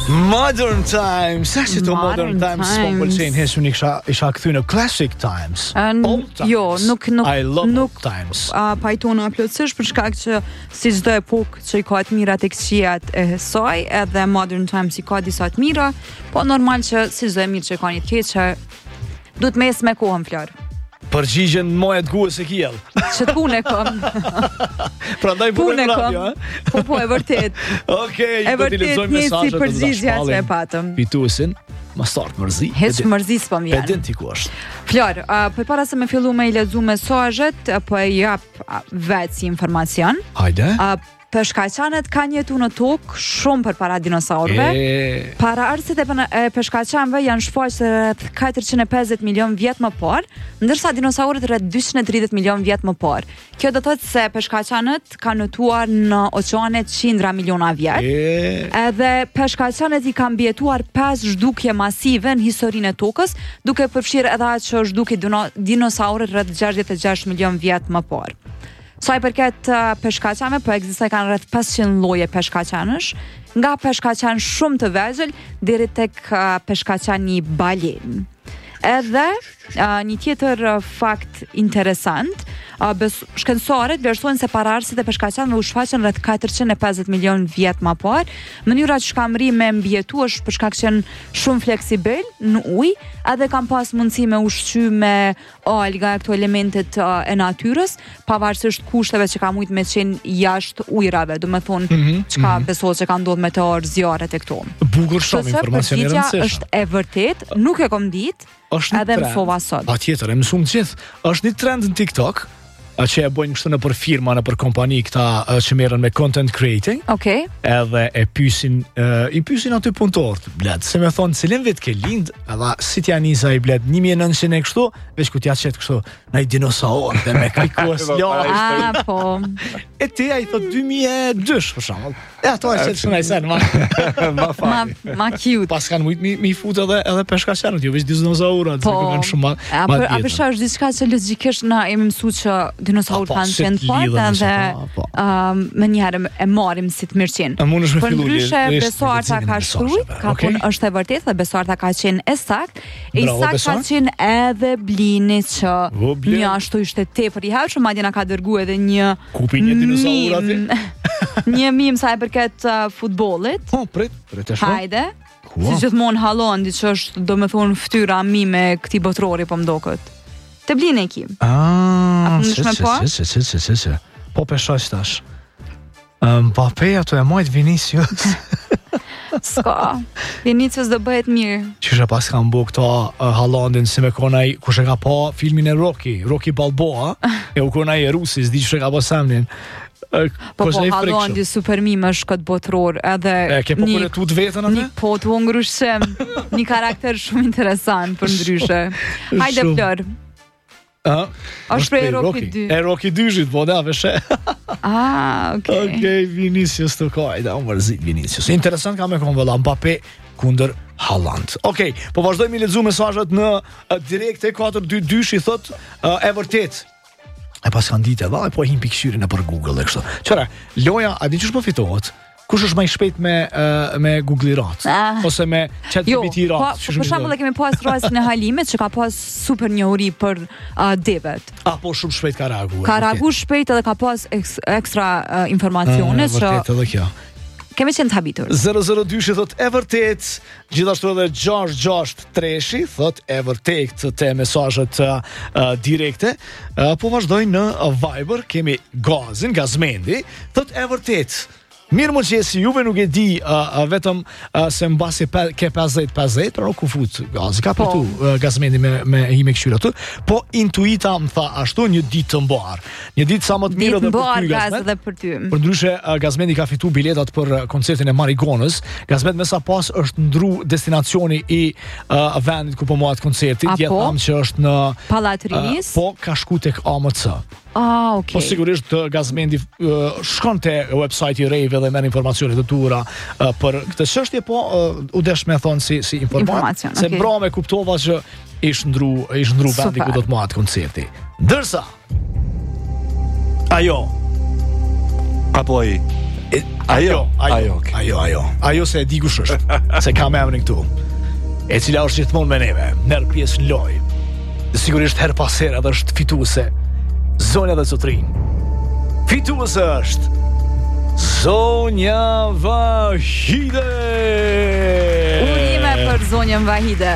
Modern Times. Sa që to Modern Times po pëlqejnë hesh unë isha kthy në Classic Times. Old Times. Jo, nuk I love Old Times. Pajtona plotësisht për shkak që si çdo epokë që i ka të mira tek qijat e saj, edhe Modern Times i ka disa të mira, po normal që si çdo e mirë që ka një të keqe, duhet mes me kohën Flor. Përgjigjen moje të guës e kjell. Që të punë e kom. Prandaj punë e radio, Po, e vërtet. Okej, e vërtet njësi përgjigja që e patëm. Fituesin, ma start mërzi. Heç mërzi s'po më janë. Pedin ti ku është. Flor, përpara se me fillu me i lexu mesazhet, po e jap vetë si informacion. Hajde. Peshkaqanet kanë jetu në tokë shumë përpara dinosaurëve. Para arsit e peshkaqanëve janë shfaqur rreth 450 milion vjet më parë, ndërsa dinosaurët rreth 230 milion vjet më parë. Kjo do thotë se peshkaqanët kanë jetuar në oqeanet qindra miliona vjet. Edhe peshkaqanët i kanë mbijetuar 5 zhdukje masive në historinë e tokës, duke përfshirë edhe atë që zhduki dinosaurët rreth 66 milion vjet më parë. Sa i përket peshkaqanëve, po ekzistojnë kanë rreth 500 lloje peshkaqanësh, nga peshkaqan shumë të vegjël deri tek peshkaqani balen. Edhe një tjetër fakt interesant, shkencëtarët vlerësojnë se paraardhësit e peshkaqanëve u shfaqën rreth 450 milion vjet më parë. Mënyra që kanë rri me mbjetu është për shkak që janë shumë fleksibël në ujë, edhe kanë pas mundësi me ushqy me alga këto elementet e natyrës, pavarësisht kushteve që ka mujt me qenë jashtë ujrave, do me thonë çka besohet që ka ndodhur meteor, zjarre e këto. Bukur shumë informacion i rëndësishëm. Është e vërtet, nuk e kom ditë, edhe mësova sot. Patjetër, e mësuam gjithë. Është një trend në TikTok, që e bojnë kështu në për firma, në për kompani këta që merren me content creating. Okej. Edhe i pyesin aty punëtorët, bled, se me thonë cilin vit ke lind, edhe si t'ja nisa i bled 1900 e kështu, veç ku t'ja qetë kështu në i dinosaur dhe me klikos lojë. Po. E ti a i thot 2002 për shembull. E ato e qetë shumë sen, ma cute. Pas kanë mujt mi fut edhe peshkaqanët, jo veç dinosaurat, se kanë shumë ma a përshë është diçka që logjikisht na jemi mësuar që dinosaurët kanë qenë fort dhe më njëherë e marrim si të mirëqen. Për ndryshe, Besoarta ka shkruajt, ka punë është e vërtetë dhe Besoarta ka qenë e saktë. E saktë ka qenë edhe Blini që një ashtu ishte tepër i hatshëm, madje na ka dërguar edhe një kupin e dinosaurat. Një mim sa e përket futbollit. Po, prit e shoh. Hajde. Si gjithmonë Hallandi që është domethënë fytyra mime këtij botrori po mdoket. Të Blini e kim. Se. Po peshoj tash. Mbappé ato e mojt Vinicius. Ska. Vinicius do bëhet mirë. Qyshe pas kanë bu këta Hallandin si me konaj, kush e ka pa filmin e Rocky Balboa, e u konaj e Rusi, s'di që ka pa semnin. Po Hallandi super mime është këtë botror, edhe ke po përretu të vetën atë? Një po të ngrushëm, një karakter shumë interesant për ndryshe. Hajde Flor. Është prej Rocky 2. E Rocky 2-shit, po da, veshe. Okej, Vinicius të kaj, da, unë mërzit Vinicius. Interesant ka me konë vëlla, Mbappé kundër Haaland. Okej, po vazhdojmë i lexu mesazhet në direkte 422 i thot e vërtet. E pas kanë ditë, vallë, po him pikëshyrin e për Google e kështu. Qëra, loja, a di ç'është po fitohet? Kush është më i shpejt me Google-rat ose me ChatGPT-rat? Jo, për shembull e kemi pas rastin e Halimit që ka pas super njohuri për devet. Po shumë shpejt ka reaguar. Ka reaguar shpejt edhe ka pas ekstra informacione që vërtet edhe kjo. Kemi qenë të habitur. 002 thot e vërtet, gjithashtu edhe 663 thot e vërtet të mesazhet direkte. Po vazhdojnë në Viber, kemi Gazmendi, thot e vërtet. Mirë më qesi, juve nuk e di vetëm se mbasi ke 50-50, pra nuk ku fut gazi, ka përtu Gazmendi me hime këshyra tu, po intuita më tha ashtu një ditë të mbarë. Një ditë sa më të mirë dhe për ty, Gazmet. Për ndryshe, Gazmendi ka fitu biletat për koncertin e Marigonës. Gazmet me sa pas është ndru destinacioni i vendit ku po mohat koncertit, jetam që është në Pallat Rinis. Po ka shku tek AMC. Okay. Po sigurisht Gazmendi shkon te website i Rejve dhe merr informacione të tura për këtë çështje, po u desh me thonë si informacion. Se brame kuptova që ish ndru vendi ku do të mohat koncerti. Ndërsa ajo apo ai Ajo se e di kush është, se kam emrin këtu. E cila është gjithmonë me neve, merr pjesë në lojë. Dhe sigurisht her pas here edhe është fituese. Zonja dhe Zotrin. Fituese është Zonja Vahide. Urime për Zonjën Vahide.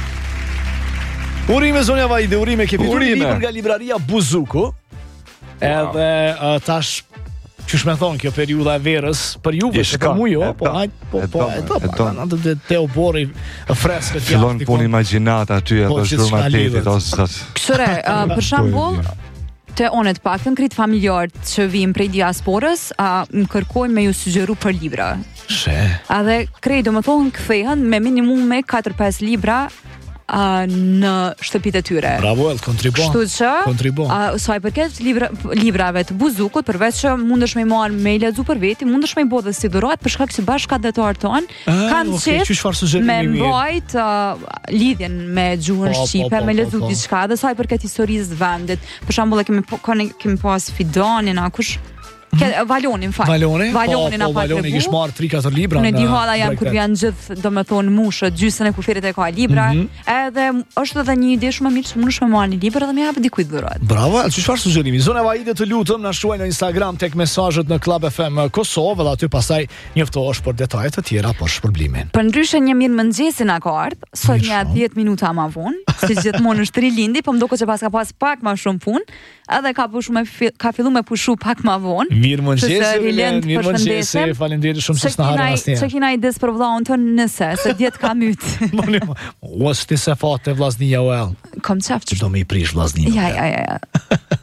Urime Zonja Vahide, urime ke fituar libër nga libraria Buzuku. Edhe tash qysh me thonë, kjo periudha e verës për juve, se për mu jo, te obori freskët. Fillon pun imagjinat aty edhe zhurmatetit ose Këshire, për shembull, te onet paktën krit familjarët që vijnë prej diasporës, më kërkojnë me ju sugjeru për libra. Edhe krej do më thonë kthehen me minimum me 4-5 libra në shtëpitë e tyre. Bravo, kontribon. Kështu që, sa i përket librave të Buzukut, përveç që mundesh me i marrë me i lexu për veti, mundesh me i bë dhe si dhurat, për shkak se bashkëdhetarët tonë kanë qef me mbajt lidhjen me gjuhën shqipe, me lexu diçka, dhe sa i përket historisë vendit. Për shembull, kemi pas Fidanin, kush Valonin, Valoni kish marrë 3-4 libra. Në di hala jam kur vjen gjithë, do me thonë mushët, gjysën e kufirit e ka libra, edhe është edhe një ide shumë e mirë që mundesh me marrë një libër dhe me japë dikujt dhurat. Bravo, çfarë sugjerimi? Zona Vahide, të lutem na shkruaj në Instagram tek mesazhet në Club FM Kosovë dhe aty pastaj njoftohesh për detajet të tjera për shpërblimin. Përndryshe një mirë mëngjesi na ka ardhur, sot një 10 minuta më vonë, si gjithmonë është rilindi, po mdoket se ka pas pak më shumë punë, edhe ka filluar me pushu pak më vonë. Mirëmëngjesi, faleminderit shumë se s'na harron asnjë. Çka kena ide për vllahun ton nëse se diet ka myt. Mos ti se fatë vllaznia well. Kom çaf. Do më i prish vllaznin. Ja.